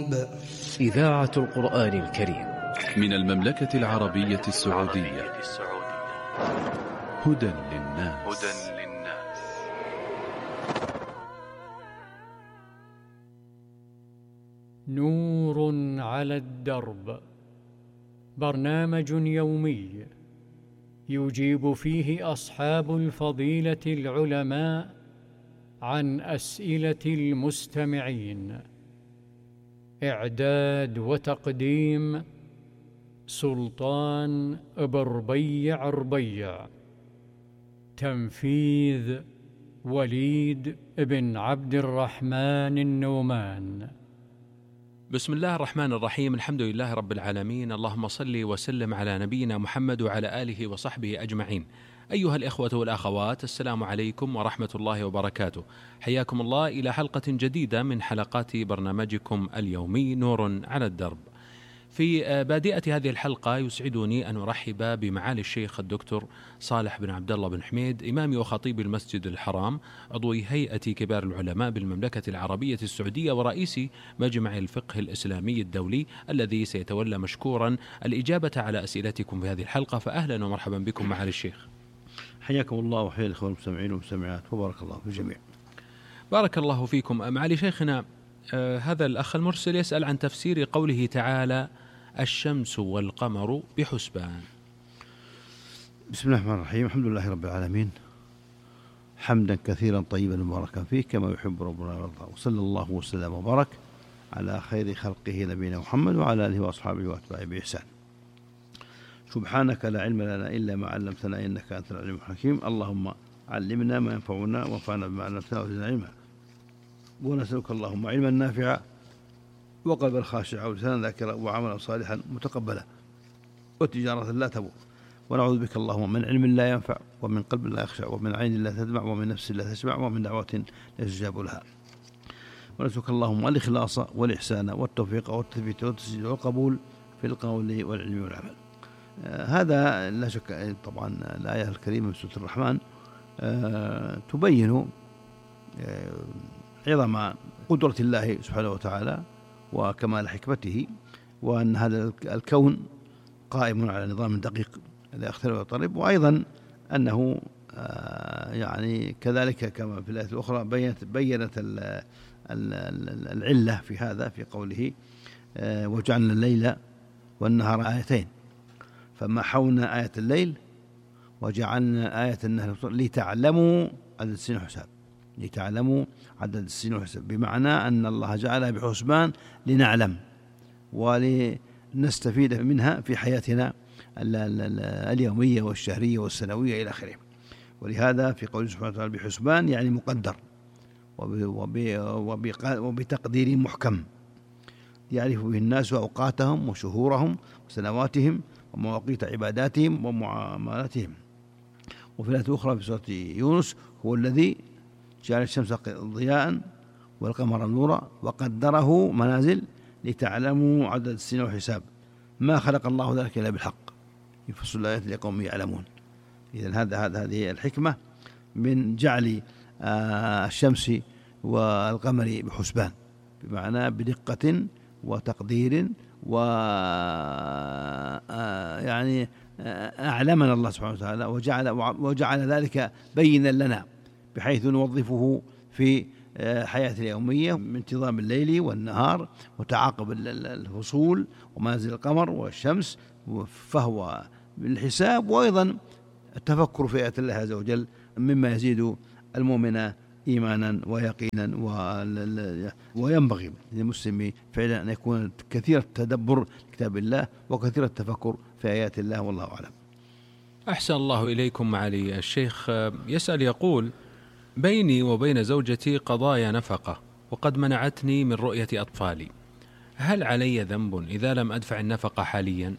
الدرب. إذاعة القرآن الكريم من المملكة العربية السعودية. هدى للناس. نور على الدرب، برنامج يومي يجيب فيه أصحاب الفضيلة العلماء عن أسئلة المستمعين. إعداد وتقديم سلطان بربيع ربيع. تنفيذ وليد بن عبد الرحمن النومان. بسم الله الرحمن الرحيم. الحمد لله رب العالمين، اللهم صل وسلم على نبينا محمد وعلى آله وصحبه أجمعين. أيها الإخوة والأخوات، السلام عليكم ورحمة الله وبركاته. حياكم الله إلى حلقة جديدة من حلقات برنامجكم اليومي نور على الدرب. في بادئة هذه الحلقة يسعدني أن أرحب بمعالي الشيخ الدكتور صالح بن عبد الله بن حميد، إمام وخطيب المسجد الحرام، عضو هيئة كبار العلماء بالمملكة العربية السعودية، ورئيس مجمع الفقه الإسلامي الدولي، الذي سيتولى مشكورا الإجابة على أسئلتكم في هذه الحلقة. فأهلا ومرحبا بكم معالي الشيخ. حياكم الله وحيا الإخوة المستمعين والمستمعات، وبارك الله في الجميع. بارك الله فيكم. معالي شيخنا، هذا الأخ المرسل يسأل عن تفسير قوله تعالى: الشمس والقمر بحسبان. بسم الله الرحمن الرحيم. الحمد لله رب العالمين، حمدا كثيرا طيبا مباركا فيه كما يحب ربنا ويرضى، وصلى الله وسلم وبارك على خير خلقه نبينا محمد وعلى آله وأصحابه وأتباعه بإحسان. سبحانك لا علم لنا إلا ما علمتنا إنك أنت العليم الحكيم. اللهم علمنا ما ينفعنا وانفعنا بما علمتنا وزدنا علما. ونسألك اللهم علما نافعا وقلبا خاشعا ولسانا ذاكرا وعملا صالحا متقبلا وتجارة لا تبور. ونعوذ بك اللهم من علم لا ينفع ومن قلب لا يخشع ومن عين لا تدمع ومن نفس لا تشبع ومن دعوة لا يستجاب لها. ونسألك اللهم الإخلاص والإحسان والتوفيق والتثبيت والتسديد والقبول في القول والعلم والعمل. هذا لا شك طبعا الآية الكريمة من سورة الرحمن تبين عظم قدرة الله سبحانه وتعالى وكمال حكمته، وأن هذا الكون قائم على نظام دقيق لا يختلف ويضطرب، وأيضا أنه يعني كذلك كما في الآية الأخرى بينت العلة في هذا في قوله: وجعلنا الليل والنهار آيتين فمحونا آية الليل وجعلنا آية النهار لتعلموا عدد السنين والحساب. لتعلموا عدد السنين والحساب بمعنى أن الله جعلها بحسبان لنعلم ولنستفيد منها في حياتنا اليومية والشهرية والسنوية إلى آخره. ولهذا في قوله سبحانه وتعالى بحسبان يعني مقدر وبتقدير محكم يعرف به الناس أوقاتهم وشهورهم وسنواتهم ومواقيت عباداتهم ومعاملاتهم. وفي الآية الأخرى في سورة يونس: هو الذي جعل الشمس ضياء والقمر نورا وقدره منازل لتعلموا عدد السنين والحساب ما خلق الله ذلك إلا بالحق يفصل الآيات لقوم يعلمون. إذن هذه الحكمة من جعل الشمس والقمر بحسبان، بمعنى بدقة وتقدير، يعني أعلمنا الله سبحانه وتعالى وجعل ذلك بينا لنا بحيث نوظفه في حياتنا اليومية من انتظام الليل والنهار وتعاقب الفصول ومنازل القمر والشمس، فهو بالحساب وأيضا التفكر في آيات الله عز وجل مما يزيد المؤمن إيمانا ويقينا. وينبغي للمسلم فعلا أن يكون كثير التدبر كتاب الله وكثير التفكر في آيات الله، والله أعلم. أحسن الله إليكم معالي الشيخ. يسأل يقول: بيني وبين زوجتي قضايا نفقة وقد منعتني من رؤية أطفالي، هل علي ذنب إذا لم أدفع النفقة حاليا؟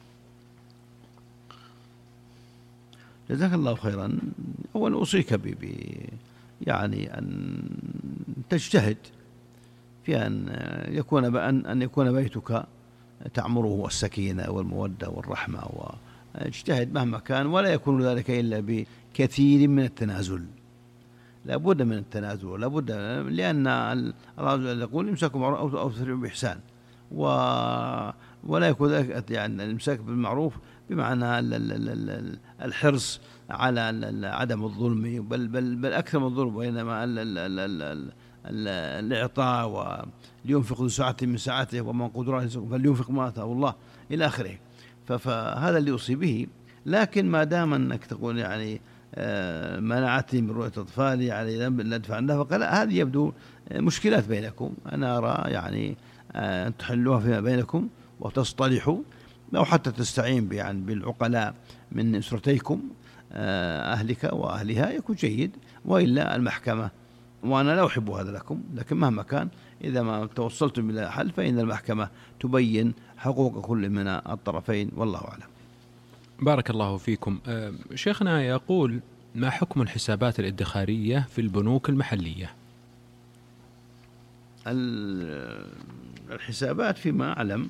جزاك الله خيرا. أولا أوصيك يعني أن تجتهد في أن يكون بيتك تعمره السكينة والمودة والرحمة، واجتهد مهما كان، ولا يكون ذلك إلا بكثير من التنازل. لا بد من التنازل، لا بد، لأن الله يقول: امسكوا أو تسرعوا بإحسان. ولا يكون ذلك يعني الإمساك بالمعروف بمعنى الحرص على عدم الظلم، بل أكثر من الظلم، وإنما الإعطاء، ولينفق ذو سعة من سعته ومن قدر عليه فلينفق ما آتاه الله إلى آخره. فهذا اللي يوصي به. لكن ما دام أنك تقول يعني منعتني من رؤية أطفالي على ذنب لا أدفع النفقة، لا، هذه يبدو مشكلات بينكم. أنا أرى يعني أن تحلوها فيما بينكم وتصطلحوا، أو حتى تستعين يعني بالعقلاء من أسرتيكم، أهلك وأهلها، يكون جيد. وإلا المحكمة، وأنا لا أحب هذا لكم، لكن مهما كان إذا ما توصلتم إلى حل فإن المحكمة تبين حقوق كل من الطرفين، والله أعلم. بارك الله فيكم. شيخنا يقول: ما حكم الحسابات الادخارية في البنوك المحلية؟ الحسابات فيما أعلم،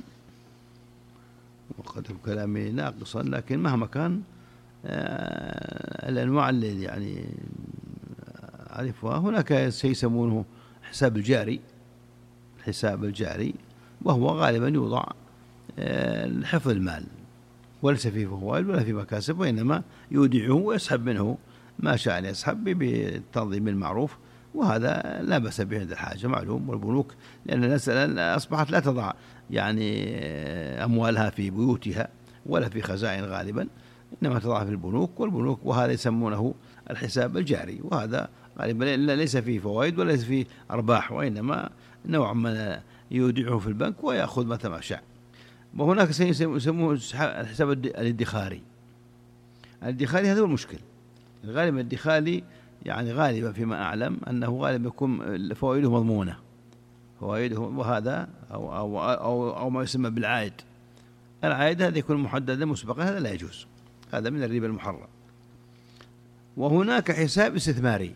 وقد كلامي ناقصا، لكن مهما كان الأنواع اللي يعني أعرفها، هناك سيسمونه حساب الجاري، الحساب الجاري، وهو غالبا يوضع لحفظ المال، وليس فيه فوائد ولا فيه مكاسب، وإنما يودعه ويسحب منه ما شاء أن يسحب بالتنظيم المعروف، وهذا لا بأس به عند الحاجة، معلوم. والبنوك لأن الناس أصبحت لا تضع يعني أموالها في بيوتها ولا في خزائن غالبا، إنما تضع في البنوك، والبنوك وهذا يسمونه الحساب الجاري، وهذا غالبا ليس فيه فوائد ولا ليس فيه أرباح، وإنما نوع من يودعه في البنك ويأخذ متى ما شاء. وهناك يسموه الحساب الادخاري. الادخاري هذا هو المشكل. غالبا الادخاري يعني غالبا فيما أعلم أنه غالبا يكون فوائده مضمونة، فوائده، وهذا أو ما يسمى بالعائد. العائد هذا يكون محددا مسبقا، هذا لا يجوز، هذا من الربا المحرم. وهناك حساب استثماري،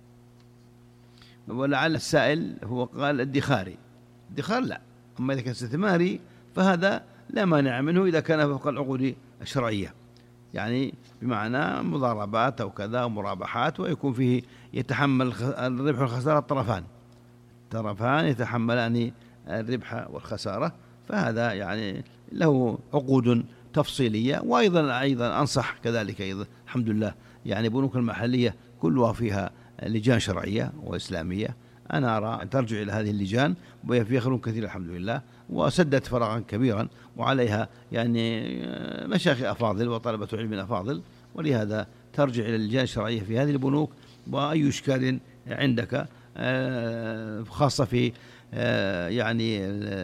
ولعل السائل هو قال ادخاري. ادخار لا، أما إذا كان استثماري فهذا لا مانع منه إذا كان فوق العقود الشرعية، يعني بمعنى مضاربات أو كذا ومرابحات، ويكون فيه يتحمل الربح والخسارة الطرفان يتحملان الربح والخسارة، فهذا يعني له عقود تفصيلية. وأيضا أنصح كذلك أيضا الحمد لله يعني بنوك المحلية كلها فيها لجان شرعية وإسلامية، أنا أرى أن ترجع إلى هذه اللجان، وفيها خير كثير الحمد لله، وسدت فراغا كبيرا، وعليها يعني مشايخ أفاضل وطلبة علم أفاضل، ولهذا ترجع إلى اللجان الشرعية في هذه البنوك. وأي إشكال عندك خاصة في يعني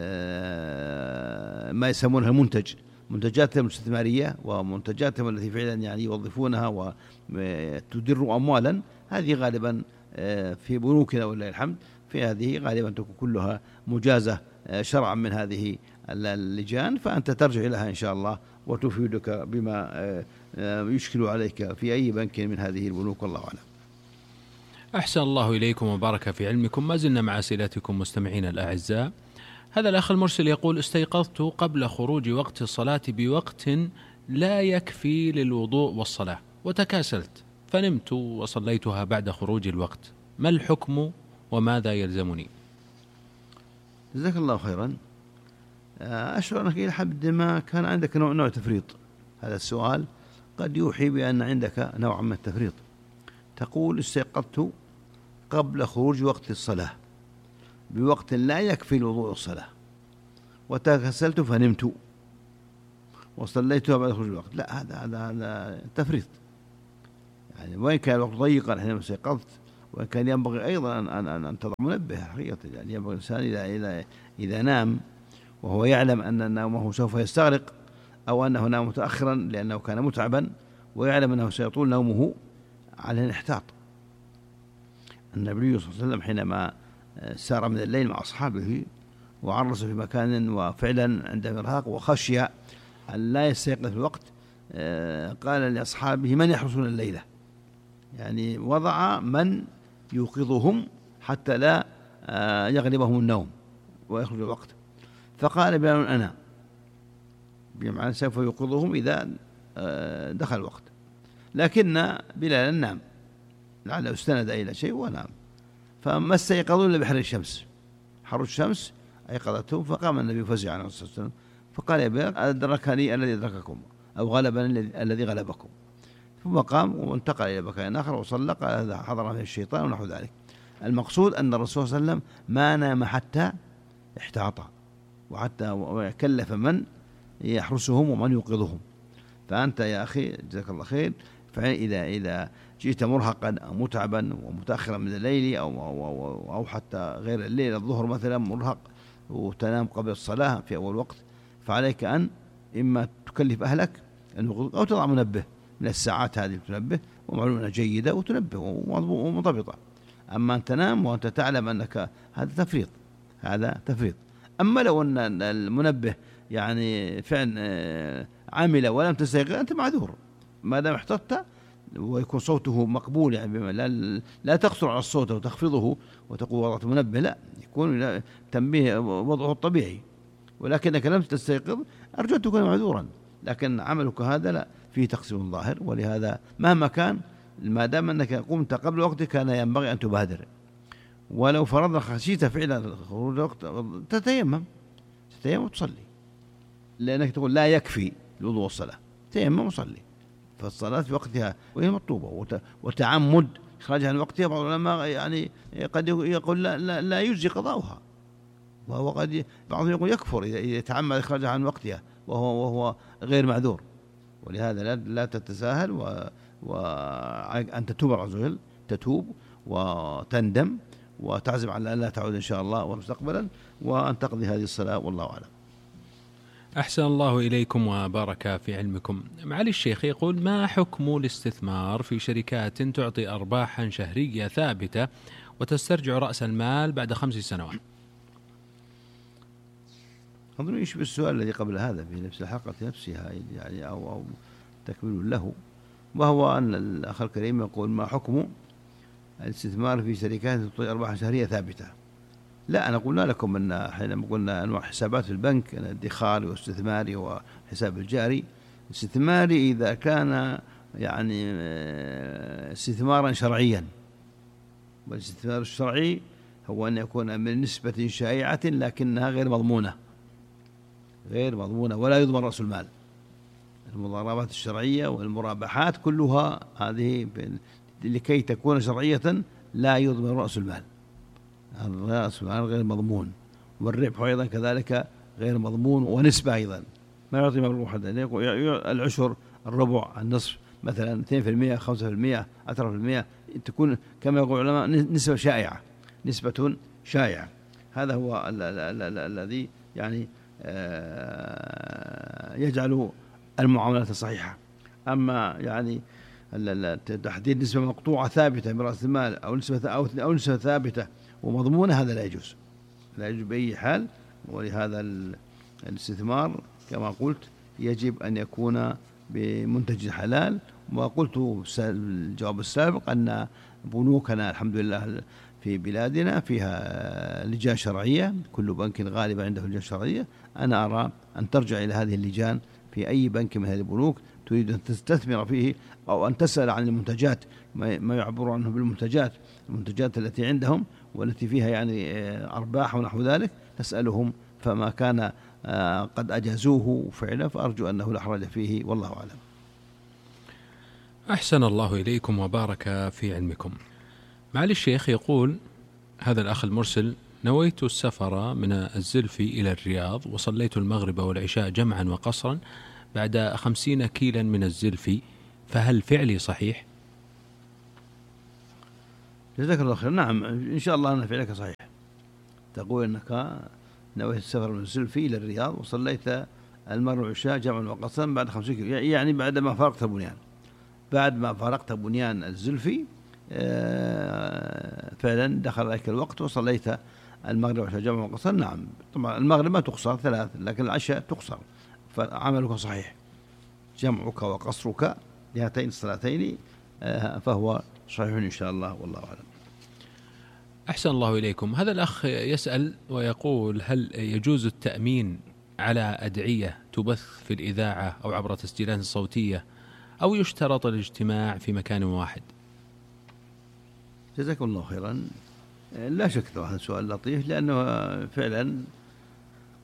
ما يسمونها منتجاتهم الاستثمارية ومنتجاتهم التي فعلا يعني يوظفونها وتدر أموالا، هذه غالبا في بنوكنا ولله الحمد، في هذه غالبا تكون كلها مجازة شرعا من هذه اللجان، فأنت ترجع لها إن شاء الله وتفيدك بما يشكل عليك في أي بنك من هذه البنوك، والله أعلم. أحسن الله إليكم وبارك في علمكم. ما زلنا مع أسئلتكم مستمعين الأعزاء. هذا الأخ المرسل يقول: استيقظت قبل خروج وقت الصلاة بوقت لا يكفي للوضوء والصلاة، وتكاسلت فنمت وصليتها بعد خروج الوقت، ما الحكم وماذا يلزمني؟ جزاك الله خيرا. أشعر أنك إلى حد ما كان عندك نوع تفريط. هذا السؤال قد يوحي بأن عندك نوع من التفريط. تقول: استيقظت قبل خروج وقت الصلاة بوقت لا يكفي لوضوء الصلاة، وتكسلت فنمت وصليتها بعد خروج الوقت. لا، هذا تفريط. يعني وإن كان الوقت ضيقا حينما استيقظت، وإن كان ينبغي أيضا أن تضع منبه حقيقة. يعني ينبغي الإنسان إذا نام وهو يعلم أن نومه سوف يستغرق، أو أنه نام متأخرا لأنه كان متعبا ويعلم أنه سيطول نومه، عليه الاحتياط. النبي صلى الله عليه وسلم حينما سار من الليل مع أصحابه وعرس في مكان وفعلا عنده إرهاق وخشي أن لا يستيقظ في الوقت، قال لأصحابه: من يحرسون الليلة؟ يعني وضع من يوقظهم حتى لا يغلبهم النوم ويخرج الوقت. فقال بلال: أنا، بمعنى سوف يوقظهم إذا دخل الوقت. لكن بلال نام، لعله استند إلى شيء ونام، فما استيقظوا إلا بحر الشمس. حر الشمس أيقظتهم، فقام النبي فزعا عليه الصلاة والسلام فقال يا بلال أدركني الذي أدرككم أو غلبني الذي غلبكم، ثم قام وانتقل إلى مكان آخر وصلى، قال هذا حضر من الشيطان ونحو ذلك. المقصود أن الرسول صلى الله عليه وسلم ما نام حتى احتاط وحتى كلف من يحرسهم ومن يوقظهم. فأنت يا أخي جزاك الله خير، فإذا جئت مرهقا أو متعبا ومتأخرا من الليل أو حتى غير الليل، الظهر مثلا مرهق وتنام قبل الصلاة في أول وقت، فعليك أن إما تكلف أهلك أو تضع منبه من الساعات هذه تنبه، ومعلومة جيدة وتنبه ومضبطة. أما أن تنام وأنت تعلم أنك هذا تفريط. أما لو أن المنبه يعني فعلا عمل ولم تستيقظ أنت معذور، ما دام احتطت ويكون صوته مقبول، يعني لا تقصر على الصوت وتخفضه وتقول وضعت منبه، لا، يكون تنبيه وضعه الطبيعي، ولكنك لم تستيقظ أرجو أن تكون معذورا. لكن عملك هذا لا فيه تقصير ظاهر، ولهذا مهما كان ما دام أنك قمت قبل وقتك كان ينبغي أن تبادر. ولو فرضنا خشيت فعلا خروج الوقت تتيمم وتصلي، لأنك تقول لا يكفي الوضوء والصلاة، تيمم وصلي، فالصلاة في وقتها وهي مطلوبة. وتعمد إخراجها عن وقتها بعض العلماء يعني قد يقول لا يجزي قضاؤها، وهو قد بعضهم يقول يكفر إذا يتعمد إخراجها عن وقتها وهو غير معذور. ولهذا لا تتساهل، وأنت تتوب عز وجل، تتوب وتندم وتعزم على أن لا تعود إن شاء الله ومستقبلا، وأن تقضي هذه الصلاة، والله أعلم. أحسن الله إليكم وبارك في علمكم. معالي الشيخ يقول: ما حكم الاستثمار في شركات تعطي أرباحا شهرية ثابتة وتسترجع رأس المال بعد 5 سنوات؟ أظن يشبه السؤال الذي قبل هذا في نفس الحلقة نفسها، يعني أو تكمل له، وهو أن الأخ الكريم يقول: ما حكم الاستثمار في شركات تعطي أرباحا شهرية ثابتة؟ لا، أنا قلنا لكم أن حينما قلنا أنواع حسابات في البنك، الادخاري والاستثماري وحساب الجاري. الاستثماري إذا كان يعني استثمارا شرعيا، والاستثمار الشرعي هو أن يكون من نسبة شائعة لكنها غير مضمونة ولا يضمن رأس المال. المضاربات الشرعية والمرابحات كلها هذه لكي تكون شرعية لا يضمن رأس المال، الرأس المال غير مضمون، والربح أيضا كذلك غير مضمون، ونسبة أيضا ما يعطي مبلغ واحد، العشر، الربع، النصف، مثلا 2%، 5%، 10%، تكون كما يقول العلماء نسبة شائعة. هذا هو الذي يعني يجعل المعاملات صحيحة. أما يعني تحديد نسبة مقطوعة ثابتة من رأس المال أو نسبة ثابتة ومضمونة، هذا لا يجوز بأي حال. ولهذا الاستثمار كما قلت يجب أن يكون بمنتج حلال. وقلت في الجواب السابق أن بنوكنا الحمد لله في بلادنا فيها لجان شرعية، كل بنك غالبا عنده لجان شرعية. أنا أرى أن ترجع إلى هذه اللجان في أي بنك من هذه البنوك تريد أن تستثمر فيه، أو أن تسأل عن المنتجات، ما يعبر عنه بالمنتجات، المنتجات التي عندهم والتي فيها يعني أرباح ونحو ذلك، تسألهم، فما كان قد أجازوه فعلا فأرجو أنه لا حرج فيه، والله أعلم. أحسن الله إليكم وبارك في علمكم. معالي الشيخ يقول هذا الأخ المرسل: نويت السفر من الزلفي إلى الرياض، وصليت المغرب والعشاء جمعا وقصرا بعد 50 كيلا من الزلفي، فهل فعلي صحيح؟ جزاك الله خير. نعم، إن شاء الله أن فعلك صحيح. تقول أنك نويت السفر من الزلفي إلى الرياض وصليت المغرب والعشاء جمعا وقصرا بعد 50 كيلا، يعني بعد ما فارقت بنيان الزلفي فعلا دخل عليك الوقت وصليت المغرب والعشاء جمعا وقصرا. نعم، طبعا المغرب ما تقصر 3، لكن العشاء تقصر، فعملك صحيح، جمعك وقصرك لهاتين الصلاتين فهو صحيح إن شاء الله، والله أعلم. أحسن الله إليكم. هذا الأخ يسأل ويقول: هل يجوز التأمين على أدعية تبث في الإذاعة أو عبر تسجيلات صوتية، أو يشترط الاجتماع في مكان واحد؟ جزاكم الله خيرا. لا شك هذا سؤال لطيف، لأنه فعلا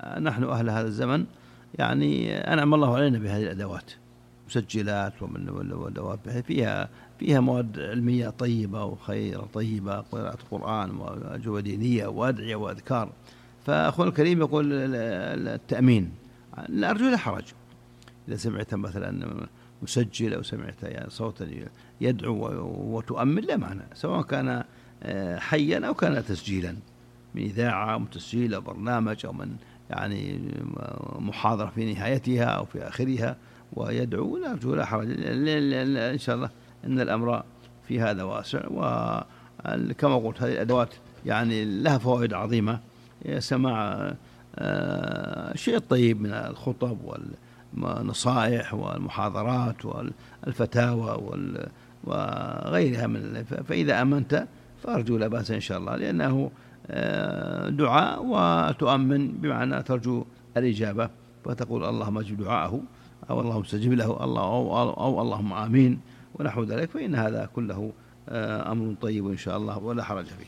نحن أهل هذا الزمن يعني أنعم الله علينا بهذه الأدوات، مسجلات وأدوات فيها مواد علمية طيبة وخير طيبة، قراءة قرآن وأجوبة دينية وأدعية وأذكار. فأخونا الكريم يقول التأمين، لا أرجو لا حرج إذا سمعت مثلا مسجل أو سمعت يعني صوتا يدعو وتؤمن، لا معنى، سواء كان حيا أو كان تسجيلا من إذاعة أو تسجيل أو برنامج أو من يعني محاضرة في نهايتها أو في آخرها ويدعو، لا أرجو لا حرج. إن شاء الله إن الأمر في هذا واسع. وكما قلت هذه الأدوات يعني لها فوائد عظيمة، سماع شيء طيب من الخطب والنصائح والمحاضرات والفتاوى وغيرها من. فإذا أمنت فأرجو لا بأس إن شاء الله، لأنه دعاء وتؤمن بمعنى ترجو الإجابة، فتقول اللهم اجب دعاءه أو اللهم استجب له أو اللهم آمين ونحو ذلك. فإن هذا كله أمر طيب إن شاء الله ولا حرج فيه.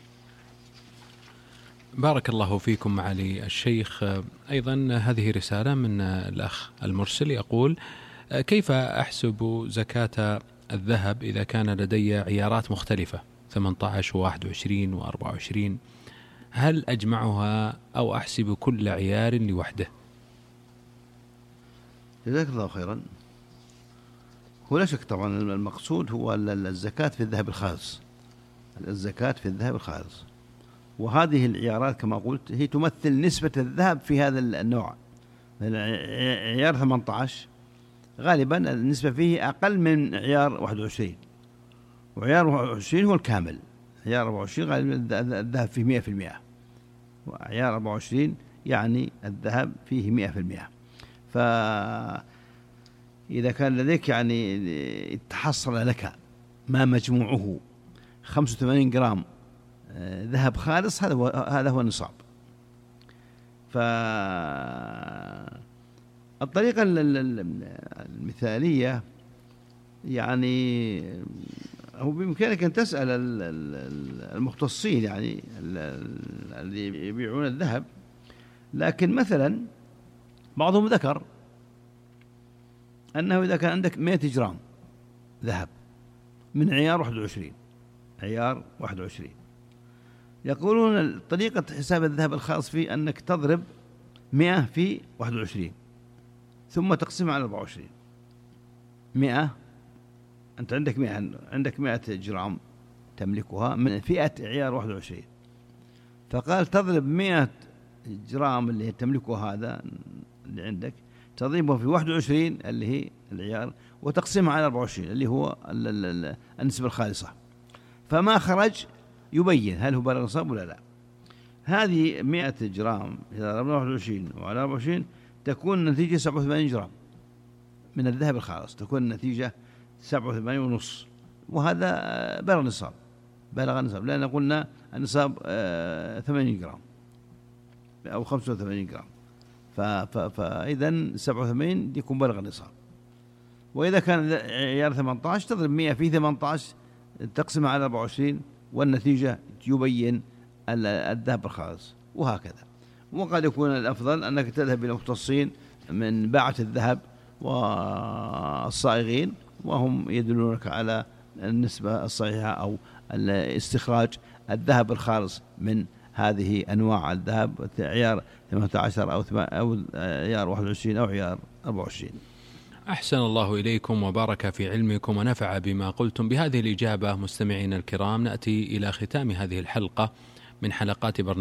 بارك الله فيكم معالي الشيخ. أيضا هذه رسالة من الأخ المرسل يقول: كيف أحسب زكاة الذهب إذا كان لدي عيارات مختلفة 18 و21 و24؟ هل أجمعها أو أحسب كل عيار لوحده؟ جزاك الله خيرا. هو لا شك طبعا المقصود هو الزكاة في الذهب الخالص، الزكاة في الذهب الخالص. وهذه العيارات كما قلت هي تمثل نسبة الذهب في هذا النوع. عيار 18 غالبا النسبة فيه أقل من عيار 21، وعيار 21 هو الكامل. عيار 24 غالبا الذهب فيه 100%، وعيار 24 يعني الذهب فيه 100%. فإذا كان لديك يعني تحصل لك ما مجموعه 85 جرام ذهب خالص، هذا هو النصاب. فالطريقة المثالية يعني هو بإمكانك أن تسأل المختصين يعني اللي يبيعون الذهب. لكن مثلا بعضهم ذكر أنه إذا كان عندك 100 جرام ذهب من عيار 21 يقولون طريقة حساب الذهب الخاص فيه أنك تضرب 100 في 21 ثم تقسمها على 24. 100 أنت عندك 100 جرام تملكها من فئة عيار 21، فقال تضرب 100 جرام اللي تملكه هذا اللي عندك، تضربه في 21 اللي هي العيار وتقسمها على 24 اللي هو النسبة الخالصة، فما خرج يبين هل هو بلغ نصاب ولا لا. هذه 100 جرام إذا ضربنا 21 وعلى 24 تكون النتيجة 87 جرام من الذهب الخالص، تكون النتيجة 87.5، وهذا بلغ نصاب لأن قلنا النصاب 80 جرام أو 85 جرام، فإذا 87 يكون بلغ النصاب. وإذا كان عيار 18 تضرب 100 في 18 تقسمها على 24 والنتيجة يبين الذهب الخالص، وهكذا. وقد يكون الأفضل أنك تذهب إلى مختصين من باعة الذهب والصائغين، وهم يدلونك على النسبة الصحيحة أو استخراج الذهب الخالص من هذه أنواع الذهب، عيار 18 أو عيار 21 أو عيار 24. أحسن الله إليكم وبارك في علمكم ونفع بما قلتم. بهذه الإجابة مستمعين الكرام نأتي إلى ختام هذه الحلقة من حلقات برنامج